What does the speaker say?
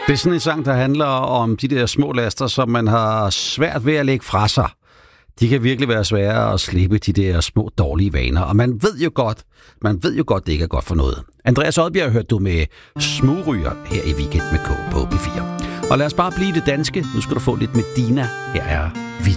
Det er sådan en sang, der handler om de der små laster, som man har svært ved at lægge fra sig. De kan virkelig være svære at slippe de der små dårlige vaner. Og man ved jo godt, det ikke er godt for noget. Andreas Odbjerg hørte du med Smugryger her i Weekend med K på P4. Og lad os bare blive det danske. Nu skal du få lidt med Dina. Her er Vi